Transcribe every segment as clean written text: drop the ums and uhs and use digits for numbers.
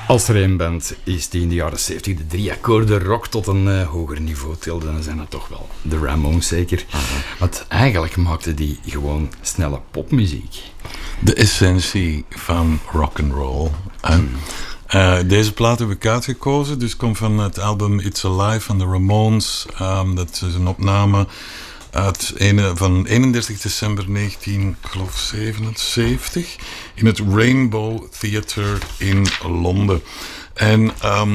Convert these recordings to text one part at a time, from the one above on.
Als er een band is die in de jaren 70 de 3 akkoorden rock tot een hoger niveau tilde, dan zijn dat toch wel de Ramones zeker. Want eigenlijk maakten die gewoon snelle popmuziek. De essentie van rock'n'roll. Deze plaat heb ik uitgekozen, dus komt van het album It's Alive van de Ramones. Dat is een opname van 31 december 1977 in het Rainbow Theatre in Londen. En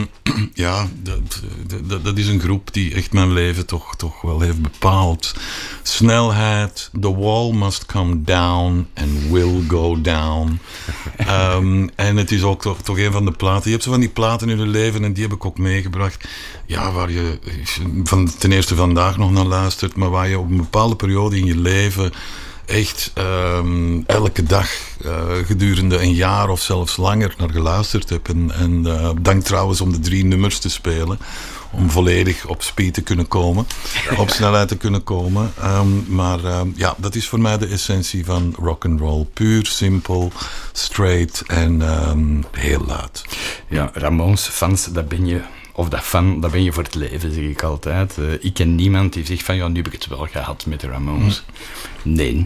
dat is een groep die echt mijn leven toch wel heeft bepaald. Snelheid, the wall must come down and will go down. En het is ook toch een van de platen. Je hebt zo van die platen in je leven en die heb ik ook meegebracht. Ja, waar je ten eerste vandaag nog naar luistert, maar waar je op een bepaalde periode in je leven echt elke dag gedurende een jaar of zelfs langer naar geluisterd heb. En dank trouwens om de 3 nummers te spelen. Om volledig op speed te kunnen komen. Op snelheid te kunnen komen. Maar dat is voor mij de essentie van rock'n'roll. Puur, simpel, straight en heel luid. Ja, Ramones fans, dat ben je... Of dat fan, dat ben je voor het leven, zeg ik altijd. Ik ken niemand die zegt van, ja, nu heb ik het wel gehad met de Ramones. Nee.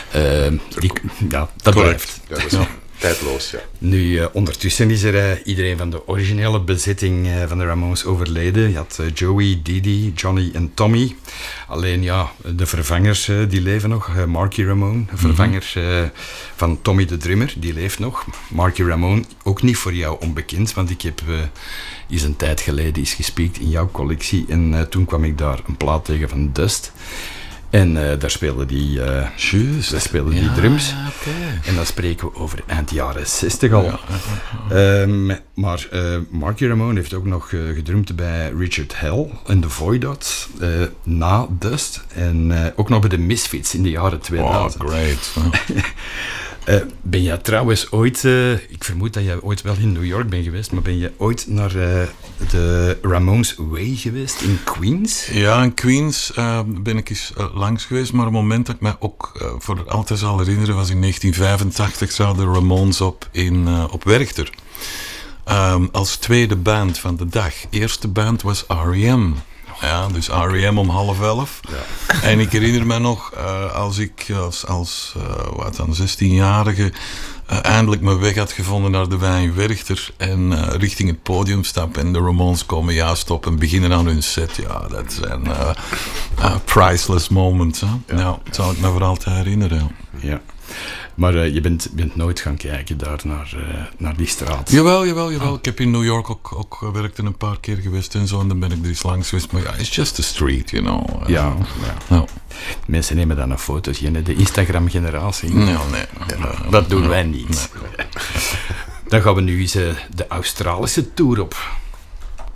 Dat blijft. Ja, dat is tijdloos, ja. Nu, ondertussen is er iedereen van de originele bezetting van de Ramones overleden. Je had Joey, Didi, Johnny en Tommy. Alleen ja, de vervangers die leven nog. Marky Ramone, vervanger van Tommy de drummer, die leeft nog. Marky Ramone, ook niet voor jou onbekend, want ik heb eens een tijd geleden gespiekt in jouw collectie. En toen kwam ik daar een plaat tegen van Dust. En daar speelden die drums. Ja, okay. En dan spreken we over eind jaren 60 al. Ja. Maar Marky Ramone heeft ook nog gedrumd bij Richard Hell en de Voidots na Dust. En ook nog bij de Misfits in de jaren 2000. Oh, great. Ben jij trouwens ooit... ik vermoed dat jij ooit wel in New York bent geweest, maar ben je ooit naar de Ramones Way geweest in Queens? Ja, in Queens ben ik eens langs geweest, maar een moment dat ik mij ook voor altijd zal herinneren was in 1985 zouden de Ramones op Werchter. Als tweede band van de dag. Eerste band was R.E.M. Ja, dus R.E.M. om 10:30. Ja. En ik herinner me nog, als ik als 16-jarige eindelijk mijn weg had gevonden naar de Wijn Werchter en richting het podium stap en de Ramones komen juist op en beginnen aan hun set. Ja, dat zijn priceless moments. Hè? Ja. Nou, dat zal ik me voor altijd herinneren. Ja. Maar je bent nooit gaan kijken daar naar die straat? Jawel. Ik heb in New York ook gewerkt en een paar keer geweest en zo. En dan ben ik er eens langs geweest. Maar ja, it's just a street, you know. Ja. Mensen nemen dan een foto's. De Instagram-generatie. Nee. Dat doen wij niet. Nee. Dan gaan we nu eens de Australische tour op.